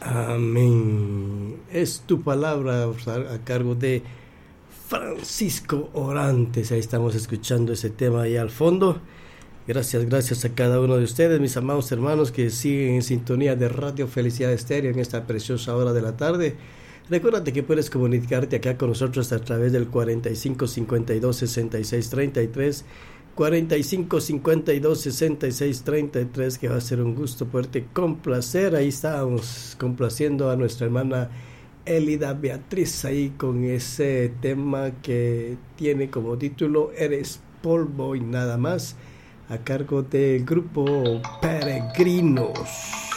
Amén. Es tu palabra a cargo de Francisco Orantes. Ahí estamos escuchando ese tema ahí al fondo. Gracias a cada uno de ustedes, mis amados hermanos que siguen en sintonía de Radio Felicidad Estéreo en esta preciosa hora de la tarde. Recuérdate que puedes comunicarte acá con nosotros a través del 45 52 66 33, 45 52 66 33, que va a ser un gusto poderte complacer. Ahí estábamos complaciendo a nuestra hermana Elida Beatriz ahí con ese tema que tiene como título Eres polvo y nada más, a cargo del grupo Peregrinos.